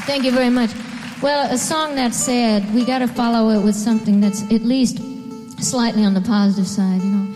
Thank you very much. Well, a song that's sad, we got to follow it with something that's at least slightly on the positive side, you know.